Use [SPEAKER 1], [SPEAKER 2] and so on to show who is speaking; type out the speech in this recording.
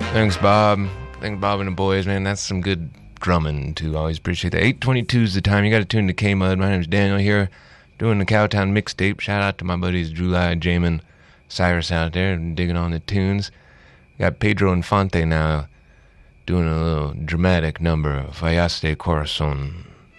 [SPEAKER 1] Thanks, Bob. Thanks, Bob and the boys, man. That's some good drumming, too. Always appreciate that. 8:22 is the time. You got to tune to K-Mud. My name's Daniel here, doing the Cowtown mixtape. Shout out to my buddies July, Jamin, Cyrus out there, digging on the tunes. Got Pedro Infante now, doing a little dramatic number, Fallaste Corazon.